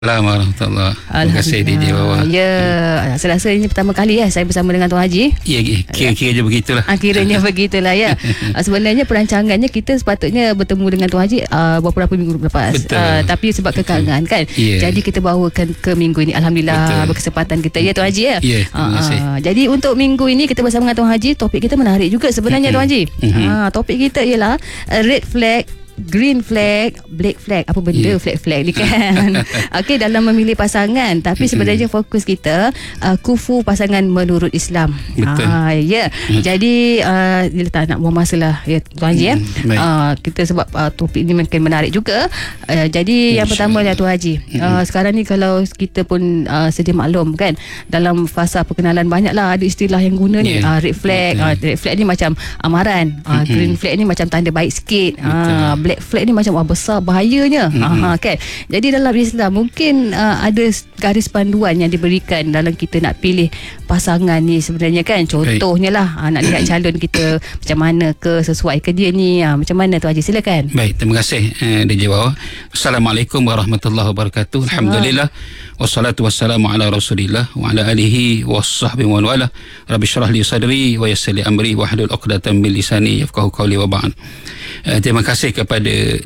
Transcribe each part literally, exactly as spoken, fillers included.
Assalamualaikum warahmatullahi wabarakatuh. Terima kasih D J Wawa. Ya, saya rasa ini pertama kali ya saya bersama dengan Tuan Haji. Ya, kira-kira je begitulah. Ah, kiranya begitulah ya. Ah, sebenarnya perancangannya kita sepatutnya bertemu dengan Tuan Haji uh, beberapa minggu lepas. Uh, tapi sebab kekalangan kan. Yeah. Jadi kita bawakan ke minggu ini. Alhamdulillah. Betul. Berkesempatan kita ya Tuan Haji ya. Ya, terima kasih. Uh, jadi untuk minggu ini kita bersama dengan Tuan Haji, topik kita menarik juga sebenarnya mm-hmm. Tuan Haji. Mm-hmm. Uh, topik kita ialah uh, red flag, green flag, black flag. Apa benda yeah. flag-flag ni kan? Okey, dalam memilih pasangan. Tapi sebenarnya fokus kita uh, kufu pasangan menurut Islam. Betul. Ah, ya. Yeah. Jadi uh, dia tak nak buang masa lah ya Tuan Haji ya. Hmm, uh, kita sebab uh, topik ni makin menarik juga. Uh, jadi yang pertama ya Tuan Haji. Uh, sekarang ni kalau kita pun uh, sedia maklum kan, dalam fasa perkenalan banyaklah ada istilah yang guna ni. Yeah. Uh, red flag. Uh, red flag ni macam amaran. Uh, green flag ni macam tanda baik sikit. Uh, black flag ni macam wah besar bahayanya. Mm-hmm. Aha, kan. Jadi dalam Islam mungkin uh, ada garis panduan yang diberikan dalam kita nak pilih pasangan ni sebenarnya kan. Contohnya lah uh, nak lihat calon kita macam mana ke, sesuai ke dia ni. Uh, macam mana Tuan Haji, silakan. Baik, terima kasih uh, D J Wawa. Assalamualaikum warahmatullahi wabarakatuh. Alhamdulillah. Wassalatu wassalamu ala Rasulillah wa ala alihi washabbihi wa wala. Rabbi syrah li sadri wa yassir li amri wa hlul 'uqdatam min lisani yafqahu qawli wa ba'd. Uh, terima kasih kepada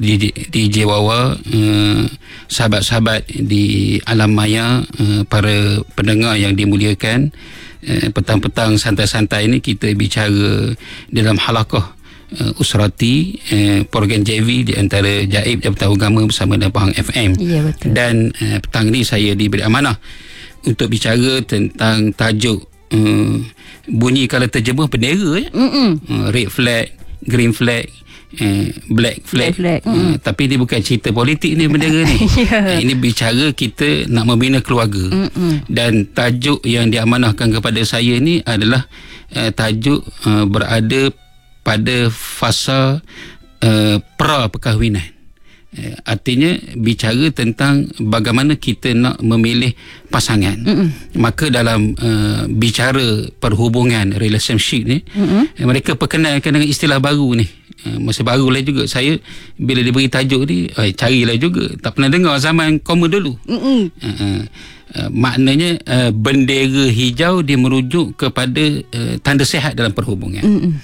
D J Wawa, uh, sahabat-sahabat di alam maya, uh, para pendengar yang dimuliakan. Uh, petang-petang santai-santai ini kita bicara dalam halaqah uh, usrati, uh, program J V di antara Jaib Jabatan Agama bersama dengan Pahang F M. Ya, betul. Dan uh, petang ini saya diberi amanah untuk bicara tentang tajuk uh, bunyi kalau terjemah bendera ya. Uh, red flag, green flag, Uh, black flag, black flag. Uh, mm. Tapi ini bukan cerita politik ni bendera ni. Yeah. Uh, ini bicara kita nak membina keluarga. Mm-mm. Dan tajuk yang diamanahkan kepada saya ni adalah uh, tajuk uh, berada pada fasa uh, pra perkahwinan. Uh, artinya bicara tentang bagaimana kita nak memilih pasangan. Mm-mm. Maka dalam uh, bicara perhubungan relationship ni, uh, mereka perkenalkan dengan istilah baru ni. Uh, masa barulah juga saya bila diberi tajuk ni, eh, carilah juga, tak pernah dengar zaman koma dulu. uh, uh, uh, maknanya uh, bendera hijau dia merujuk kepada uh, tanda sihat dalam perhubungan.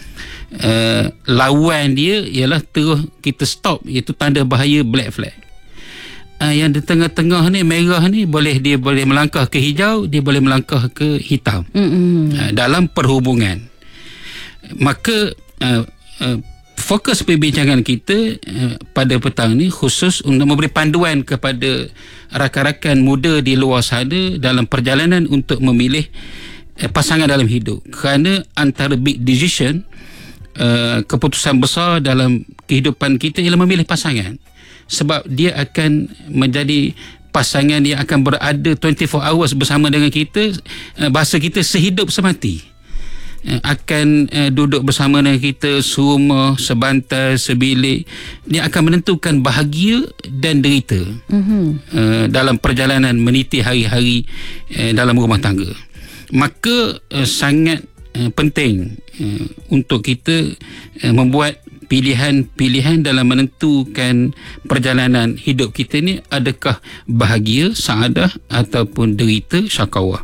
uh, lawan dia ialah terus kita stop, iaitu tanda bahaya, black flag. Uh, yang di tengah-tengah ni merah ni boleh dia boleh melangkah ke hijau, dia boleh melangkah ke hitam. uh, dalam perhubungan. Maka uh, uh, fokus perbincangan kita uh, pada petang ni khusus untuk memberi panduan kepada rakan-rakan muda di luar sana dalam perjalanan untuk memilih uh, pasangan dalam hidup. Kerana antara big decision, uh, keputusan besar dalam kehidupan kita ialah memilih pasangan. Sebab dia akan menjadi pasangan yang akan berada dua puluh empat hours bersama dengan kita, uh, bahasa kita sehidup semati. Akan uh, duduk bersama dengan kita serumah, sebantal, sebilik. Dia akan menentukan bahagia dan derita mm-hmm. uh, dalam perjalanan meniti hari-hari uh, dalam rumah tangga. Maka uh, sangat uh, penting uh, untuk kita uh, membuat pilihan-pilihan dalam menentukan perjalanan hidup kita ni, adakah bahagia, saadah ataupun derita, syakawah.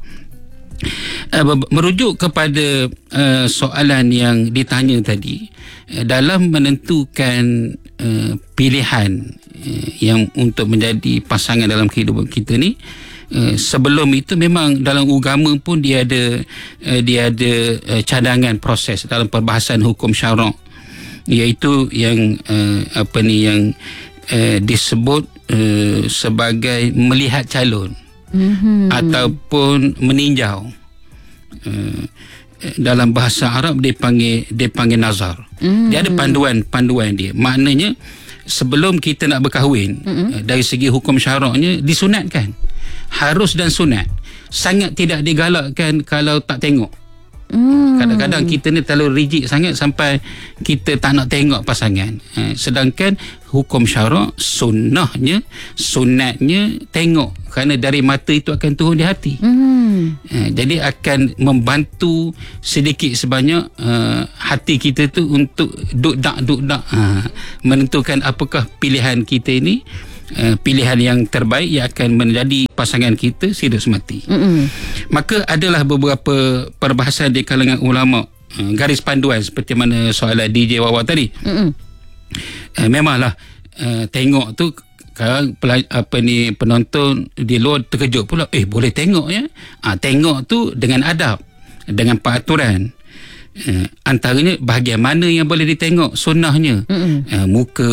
Uh, merujuk kepada uh, soalan yang ditanya tadi, uh, dalam menentukan uh, pilihan uh, yang untuk menjadi pasangan dalam kehidupan kita ni, uh, sebelum itu memang dalam agama pun dia ada uh, dia ada uh, cadangan proses dalam perbahasan hukum syarak, iaitu yang uh, apa ni yang uh, disebut uh, sebagai melihat calon. Mm-hmm. Ataupun meninjau. Uh, dalam bahasa Arab dia panggil dia panggil nazar. Mm-hmm. Dia ada panduan-panduan dia. Maknanya sebelum kita nak berkahwin, mm-hmm. uh, dari segi hukum syaraknya disunatkan. Harus dan sunat. Sangat tidak digalakkan kalau tak tengok. Hmm. Kadang-kadang kita ni terlalu rigid sangat sampai kita tak nak tengok pasangan. Ha, sedangkan hukum syarak sunnahnya, sunatnya tengok, kerana dari mata itu akan turun di hati. Hmm. Ha, jadi akan membantu sedikit sebanyak uh, hati kita tu untuk duk-dak duk-dak ha, menentukan apakah pilihan kita ini uh, pilihan yang terbaik yang akan menjadi pasangan kita hidup semati. Mm-mm. Maka adalah beberapa perbahasan di kalangan ulama, uh, garis panduan seperti mana soalan D J Wawa tadi. Uh, memanglah uh, tengok tu kalau apa ni penonton di luar terkejut pula, eh boleh tengok ya. Ah, tengok tu dengan adab, dengan peraturan. Uh, antaranya bahagian mana yang boleh ditengok sunnahnya, uh, muka,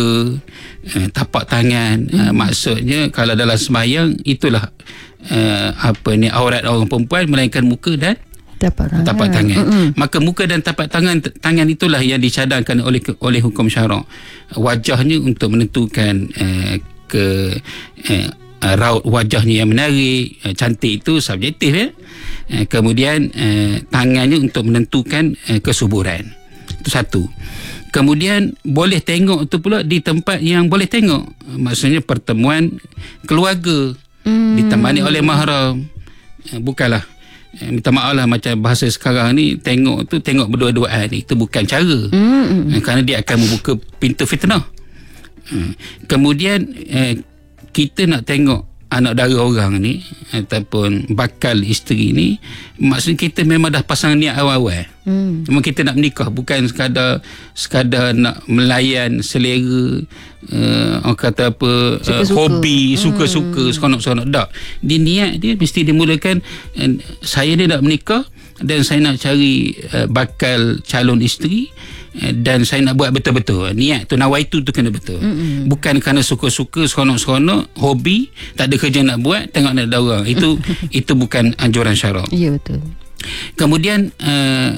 uh, tapak tangan, uh, maksudnya kalau dalam sembahyang itulah uh, apa ni aurat orang perempuan melainkan muka dan tapak tangan, tapak tangan. Maka muka dan tapak tangan tangan itulah yang dicadangkan oleh oleh hukum syarak. Wajahnya untuk menentukan uh, ke uh, raut wajahnya yang menarik, uh, cantik itu subjektif ya. Uh, kemudian uh, tangannya untuk menentukan uh, kesuburan. Itu satu. Kemudian boleh tengok tu pula di tempat yang boleh tengok. Uh, maksudnya pertemuan keluarga, hmm. ditemani oleh mahram. Uh, bukanlah uh, minta maaf lah macam bahasa sekarang ni, tengok tu tengok berdua-duaan. Itu bukan cara. Hmm. Uh, kerana dia akan membuka pintu fitnah. Uh, kemudian uh, kita nak tengok anak dara orang ni ataupun bakal isteri ni, maksud kita memang dah pasang niat awal-awal. Hmm. Memang kita nak menikah, bukan sekadar sekadar nak melayan selera, uh, orang kata apa, uh, hobi, suka-suka, hmm. seronok-seronok. Tak. Dia niat dia mesti dimulakan, uh, saya ni nak menikah dan saya nak cari uh, bakal calon isteri, dan saya nak buat betul-betul. Niat tu, nawaitu tu kena betul. Mm-mm. Bukan kerana suka-suka, seronok-seronok, hobi, tak ada kerja nak buat, tengok nak ada orang. Itu itu bukan anjuran syarak. Ya, betul. Kemudian uh,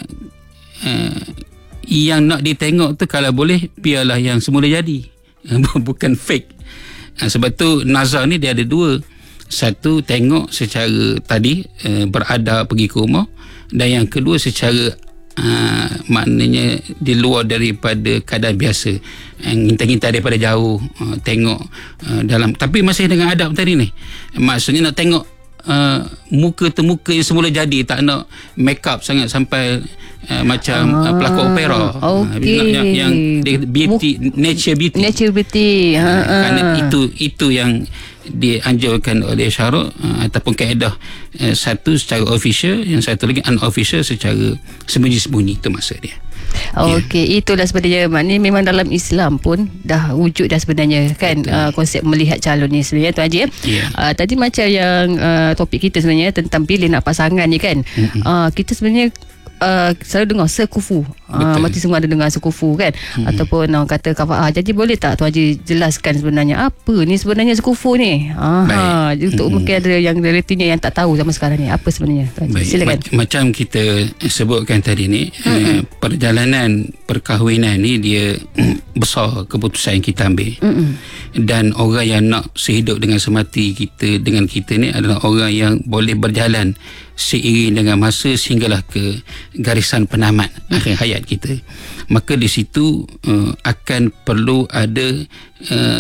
uh, yang nak ditengok tu kalau boleh biarlah yang semula jadi. Bukan fake. Uh, sebab tu nazar ni dia ada dua. Satu, tengok secara tadi uh, beradab pergi ke rumah, dan yang kedua secara Uh, maknanya di luar daripada keadaan biasa, ngintai-ngintai daripada jauh, uh, tengok uh, dalam, tapi masih dengan adab tadi ni. Maksudnya nak tengok uh, muka tu muka yang semula jadi, tak nak make up sangat sampai uh, macam ah, uh, pelakon opera. Okay. Uh, yang, yang beauty, nature beauty, nature beauty. Uh, kerana itu itu yang dianjurkan oleh syarak, uh, ataupun kaedah, uh, satu secara official, yang satu lagi unofficial, secara sembunyi-sembunyi. Itu maksud dia. Okey, yeah. Itulah sebenarnya, maknanya memang dalam Islam pun dah wujud dah sebenarnya kan, uh, konsep melihat calon ni sebenarnya Tuan Haji. Yeah. Uh, tadi macam yang uh, topik kita sebenarnya tentang pilih nak pasangan ni kan. Mm-hmm. Uh, kita sebenarnya Uh, selalu dengar sekufu, uh, mati semua ada dengar sekufu kan, hmm. ataupun orang uh, kata kafa'ah. Jadi boleh tak Tuan Haji jelaskan sebenarnya apa ni sebenarnya sekufu ni? Aha, untuk hmm. mungkin ada yang relatinya yang tak tahu sama sekarang ni, apa sebenarnya Tuan Haji? Silakan. Mac- macam kita sebutkan tadi ni, hmm. uh, perjalanan perkahwinan ni dia besar keputusan yang kita ambil. Hmm. Dan orang yang nak sehidup dengan semati kita dengan kita ni adalah orang yang boleh berjalan seiring dengan masa sehinggalah ke garisan penamat akhir hayat kita. Maka di situ uh, akan perlu ada uh,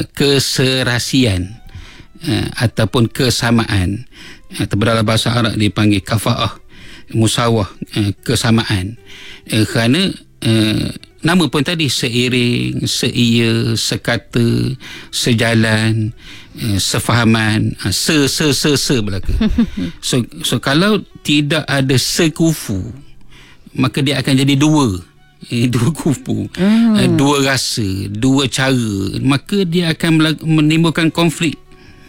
keserasian uh, ataupun kesamaan, atau dalam bahasa Arab dipanggil kafa'ah, musawah, uh, kesamaan. Uh, kerana uh, nama pun tadi, seiring, seia, sekata, sejalan, uh, sefahaman, uh, se se se se belaka. So so kalau tidak ada sekufu, maka dia akan jadi dua, eh, dua kufu, mm. uh, dua rasa, dua cara, maka dia akan menimbulkan konflik.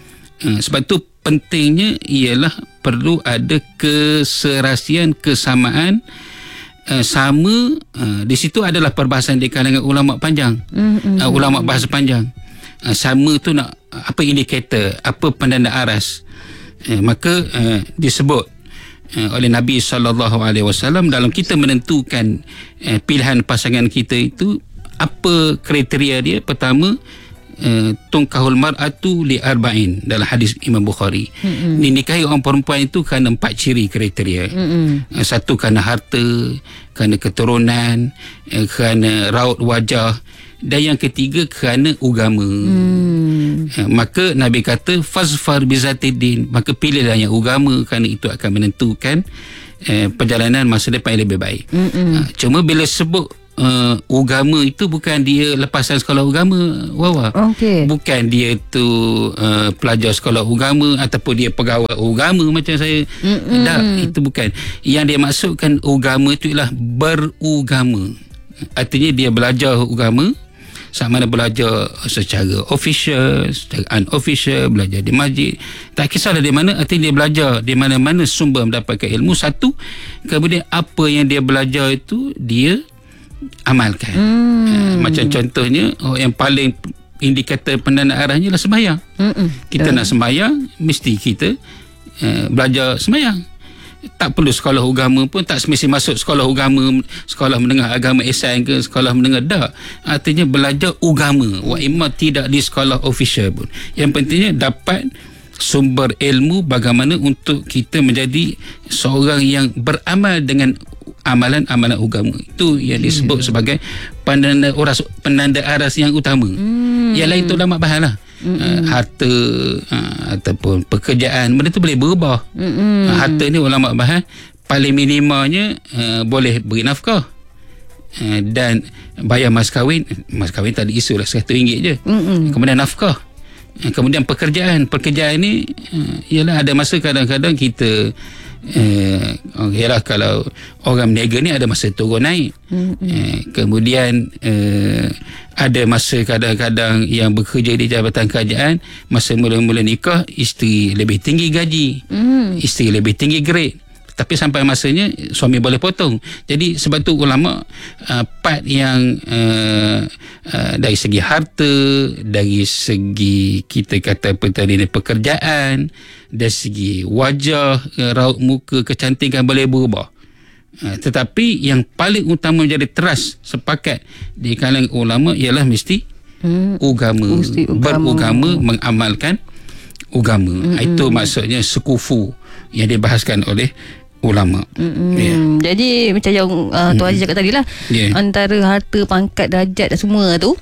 Uh, sebab tu pentingnya ialah perlu ada keserasian, kesamaan. Uh, sama uh, di situ adalah perbahasan di kalangan ulama panjang, mm-hmm. uh, ulama bahasa panjang. Uh, sama tu nak apa indikator, apa penanda aras, uh, maka uh, disebut uh, oleh Nabi sallallahu alaihi wasallam dalam kita menentukan uh, pilihan pasangan kita itu, apa kriteria dia. Pertama, Uh, tungkahul mar'atu li arba'in, dalam hadis Imam Bukhari. Mm-hmm. Dinikahi orang perempuan itu kerana empat ciri kriteria. Mm-hmm. Uh, satu kerana harta, kerana keturunan, uh, kerana raut wajah, dan yang ketiga kerana agama. Mm. Uh, maka Nabi kata fazfar bizatidin, maka pilihlah yang agama, kerana itu akan menentukan uh, perjalanan masa depan yang lebih baik. Mm-hmm. Uh, cuma bila sebut uh, agama itu bukan dia lepasan sekolah agama, Wawa. Okey. Bukan dia tu uh, pelajar sekolah agama ataupun dia pegawai agama macam saya. Mm-mm. Tak, itu bukan. Yang dia maksudkan agama itu ialah beragama. Artinya dia belajar agama, sama ada belajar secara official, secara unofficial, belajar di masjid, tak kisahlah di mana, artinya dia belajar di mana-mana sumber mendapatkan ilmu satu, kemudian apa yang dia belajar itu dia amalkan. hmm. uh, macam contohnya oh, yang paling indikator penanda arahnya adalah sembahyang. Mm-mm. Kita Betul. nak sembahyang, mesti kita uh, belajar sembahyang. Tak perlu sekolah agama pun, tak semesti masuk sekolah agama, sekolah menengah agama Ihsan ke sekolah menengah, dak. Artinya belajar agama, wa imma tidak di sekolah official pun. Yang pentingnya dapat sumber ilmu bagaimana untuk kita menjadi seorang yang beramal dengan amalan-amalan agama. Itu yang disebut yeah. sebagai penanda aras, penanda aras yang utama. Mm. Yang lain tu ulama bahas lah. Uh, harta uh, ataupun pekerjaan, benda tu boleh berubah. uh, Harta ni ulama bahas paling minimalnya uh, boleh beri nafkah uh, dan bayar mas kahwin. Mas kahwin tak ada isu lah, seratus ringgit je. Mm-mm. Kemudian nafkah, uh, kemudian pekerjaan. Pekerjaan ni uh, ialah ada masa kadang-kadang kita uh, ialah kalau orang berniaga ni ada masa turun naik. uh, Kemudian uh, ada masa kadang-kadang yang bekerja di jabatan kerajaan, masa mula-mula nikah isteri lebih tinggi gaji, mm. isteri lebih tinggi grade, tapi sampai masanya suami boleh potong. Jadi sebab tu ulama uh, part yang uh, uh, dari segi harta, dari segi kita kata apa tadi pekerjaan, dari segi wajah, uh, raut muka, kecantikan boleh berubah. Uh, tetapi yang paling utama menjadi teras sepakat di kalangan ulama ialah mesti hmm. agama, mesti beragama, mengamalkan agama. Hmm. Itu maksudnya sekufu yang dibahaskan oleh ulama. Yeah. Jadi macam yang uh, Tuan Haji cakap tadi lah, yeah. antara harta, pangkat, darjat dan semua tu,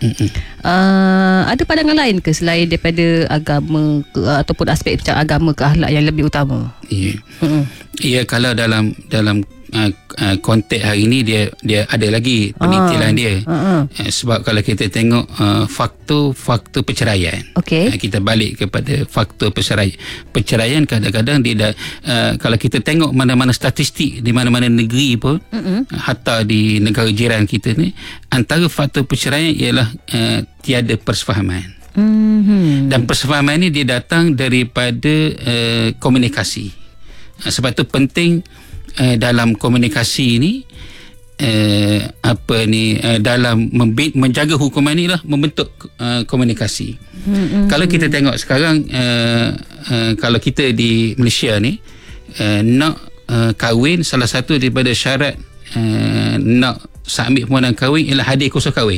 uh, ada pandangan lain ke selain daripada agama ke, uh, ataupun aspek macam agama ke akhlak yang lebih utama? Ya, yeah. yeah, kalau dalam dalam Uh, uh, konteks hari ini dia dia ada lagi penitilan ah, dia uh-uh. uh, sebab kalau kita tengok uh, faktor-faktor perceraian, okay. uh, kita balik kepada faktor perceraian. Perceraian kadang-kadang dia dah, uh, kalau kita tengok mana-mana statistik di mana-mana negeri pun, uh-uh. uh, hatta di negara jiran kita ni, antara faktor perceraian ialah uh, tiada persefahaman. Mm-hmm. Dan persefahaman ni dia datang daripada uh, komunikasi. uh, sebab tu penting Uh, dalam komunikasi ni uh, apa ni uh, dalam membi- menjaga hukuman ni lah membentuk uh, komunikasi. Mm-hmm. Kalau kita tengok sekarang uh, uh, kalau kita di Malaysia ni uh, nak uh, kahwin, salah satu daripada syarat uh, nak submit permohonan kahwin ialah hadir kursus kahwin.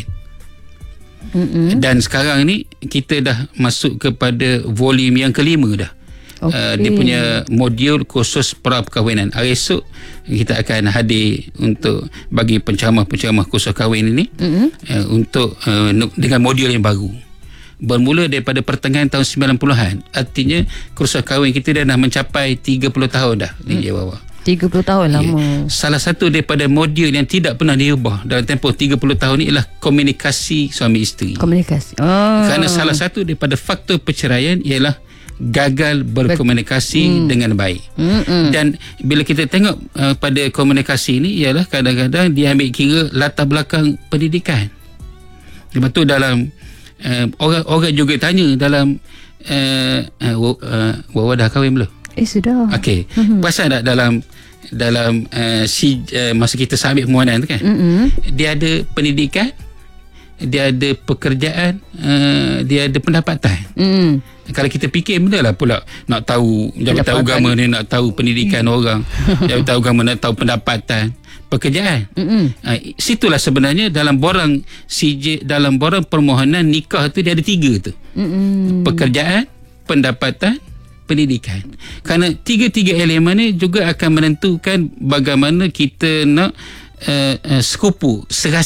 Mm-hmm. Dan sekarang ni kita dah masuk kepada volume yang kelima dah. Okay. Uh, dia punya modul khusus pra-perkahwinan. Hari esok kita akan hadir untuk bagi penceramah-penceramah kursus kahwin ini, mm-hmm. uh, untuk uh, dengan modul yang baru bermula daripada pertengahan tahun sembilan puluhan. Artinya kursus kahwin kita dah, dah mencapai tiga puluh tahun dah di Jawa. tiga puluh tahun lama. Yeah. Salah satu daripada modul yang tidak pernah diubah dalam tempoh tiga puluh tahun ni ialah komunikasi suami isteri. Komunikasi. Oh. Kerana salah satu daripada faktor perceraian ialah gagal berkomunikasi Ber- hmm. dengan baik. Mm-mm. Dan bila kita tengok uh, pada komunikasi ini ialah kadang-kadang dia ambil kira latar belakang pendidikan. Sebab tu dalam uh, orang orang juga tanya dalam uh, uh, uh, Wawa dah kahwin belum? Eh sudah. Okey. Mm-hmm. Perasan tak dalam dalam uh, si uh, masa kita submit permohonan tu kan? Mm-hmm. Dia ada pendidikan, dia ada pekerjaan, uh, dia ada pendapatan. Mm. Kalau kita fikir benda lah pula nak tahu jabatan agama ni, nak tahu pendidikan mm. orang, jabatan agama nak tahu pendapatan, pekerjaan. Uh, situlah sebenarnya dalam borang C J, dalam borang permohonan nikah tu dia ada tiga tu. Mm-mm. Pekerjaan, pendapatan, pendidikan. Kerana tiga-tiga elemen ni juga akan menentukan bagaimana kita nak uh, uh, sekupu, serasi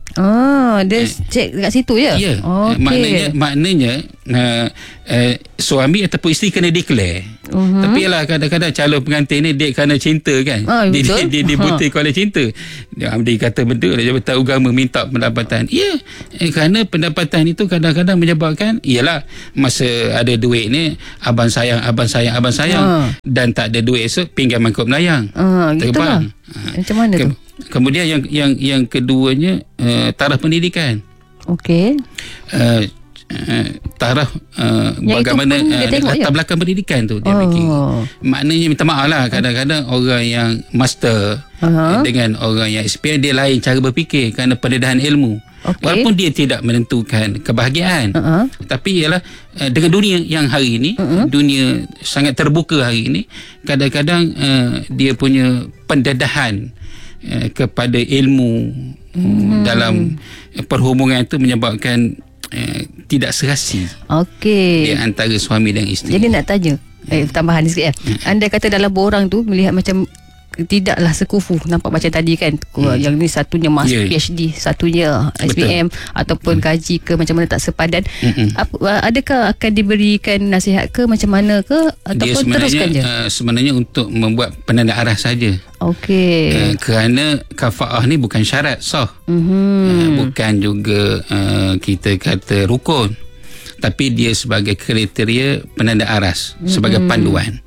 Ah, dia eh. cek dekat situ je. Ya. Okay. Maknanya maknanya uh, uh, suami ataupun isteri kena declare. Uh-huh. Tapi ialah kadang-kadang calon pengantin ni dia kerana cinta kan. Ah, dia dia dia, dia buta oleh cinta. Dia, dia kata benda Jabatan Agama minta pendapatan. Ya. Eh, kerana pendapatan itu kadang-kadang menyebabkan ialah masa ada duit ni abang sayang abang sayang abang sayang uh. dan tak ada duit esok pinggan mangkuk melayang. Ah, uh, gitulah. Macam mana Ke- tu? Kemudian yang yang yang keduanya uh, taraf pendidikan. Okey. Uh, uh, taraf uh, bagaimana uh, latar belakang pendidikan tu dia fikir. Oh. Maknanya minta maaf lah kadang-kadang orang yang master uh-huh. dengan orang yang experience dia lain cara berfikir kerana pendedahan ilmu. Okay. Walaupun dia tidak menentukan kebahagiaan, uh-huh. tapi ialah uh, dengan dunia yang hari ini, uh-huh. dunia sangat terbuka hari ini, kadang-kadang uh, dia punya pendedahan uh, kepada ilmu hmm. dalam perhubungan itu menyebabkan uh, tidak serasi okay. di antara suami dan isteri. Jadi nak tanya eh, tambahan sikit ya. Anda kata dalam borang tu melihat macam tidaklah sekufu, nampak macam tadi kan, hmm. yang ni satunya mas yeah. P H D, satunya S P M betul. Ataupun hmm. gaji ke macam mana tak sepadan. hmm. Apa, adakah akan diberikan nasihat ke macam mana ke ataupun teruskan je? Uh, sebenarnya untuk membuat penanda arah saja. Okey. Uh, kerana kafaah ni bukan syarat sah. Mm-hmm. Uh, bukan juga uh, kita kata rukun, tapi dia sebagai kriteria penanda aras, mm-hmm. sebagai panduan.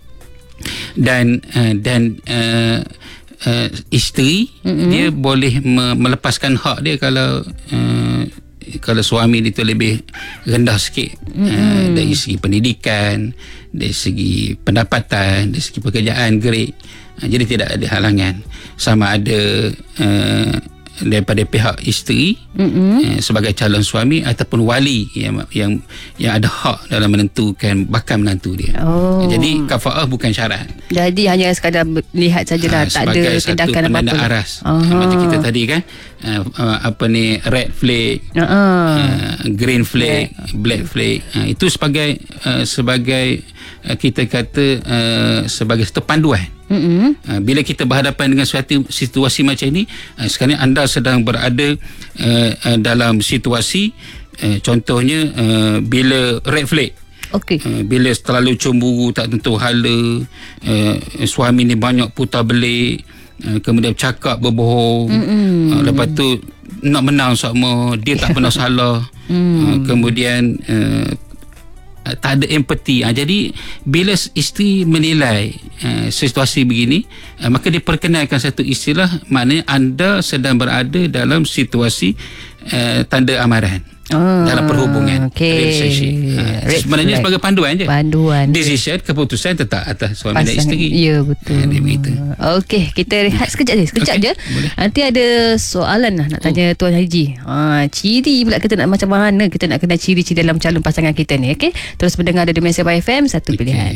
Dan uh, dan uh, uh, isteri mm-hmm. dia boleh me- melepaskan hak dia kalau uh, kalau suami dia tu lebih rendah sikit, mm-hmm. uh, dari segi pendidikan, dari segi pendapatan, dari segi pekerjaan, grade. Uh, jadi tidak ada halangan, sama ada uh, daripada pihak isteri mm-hmm. eh, sebagai calon suami ataupun wali yang yang yang ada hak dalam menentukan bakal menantu dia. Oh. Jadi kafaah bukan syarat. Jadi hanya sekadar lihat sajalah, ha, tak ada tindakan apa-apa. Sebagai aras. Uh-huh. Macam kita tadi kan, uh, uh, apa ni, red flag, uh-huh. uh, green flag, yeah. black flag. Uh, itu sebagai uh, sebagai uh, kita kata uh, sebagai satu panduan. Mm-hmm. Uh, bila kita berhadapan dengan suatu situasi macam ini, uh, sekarang anda sedang berada uh, uh, dalam situasi uh, contohnya uh, bila red flag. Okay. Uh, bila terlalu cemburu, tak tentu hala, uh, suami ni banyak putar belik, uh, kemudian cakap berbohong, mm-hmm. uh, lepas tu nak menang sama, dia tak pernah salah, mm. uh, kemudian uh, Uh, tak ada empati. Uh, jadi bila isteri menilai uh, situasi begini, uh, maka dia perkenalkan satu istilah, maknanya anda sedang berada dalam situasi uh, tanda amaran. Oh, dalam perhubungan, okay. relationship. Uh, sebenarnya sebagai panduan je. Panduan. Decision, keputusan tetap atas suami dan isteri. Ya, betul. Uh, Okey, kita rehat sekejap je, sekejap okay, je. Boleh. Nanti ada soalan lah nak tanya oh. Tuan Haji. Ha, ciri pula kita nak macam mana kita nak kenal ciri-ciri dalam calon pasangan kita ni. Okey, terus mendengar dari Malaysia F M, satu okay. pilihan.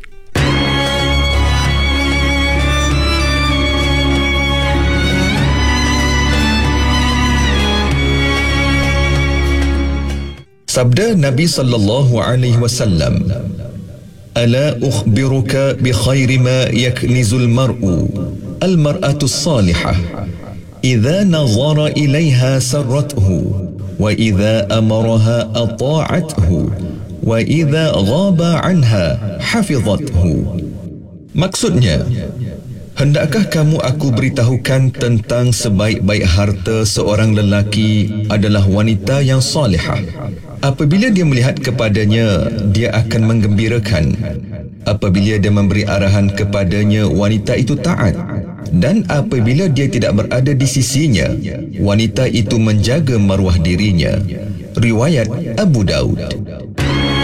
Sabda Nabi sallallahu alaihi wasallam, "Ala ukhbiruka bi khairi ma yaknizul mar'u al-mar'atu as-salihah idza nazara ilaiha sarrathu wa idza amaraha ata'athu wa idza ghaba anha hafizathu." Maksudnya, hendakkah kamu aku beritahukan tentang sebaik-baik harta seorang lelaki adalah wanita yang salihah. Apabila dia melihat kepadanya, dia akan menggembirakan. Apabila dia memberi arahan kepadanya, wanita itu taat. Dan apabila dia tidak berada di sisinya, wanita itu menjaga maruah dirinya. Riwayat Abu Daud.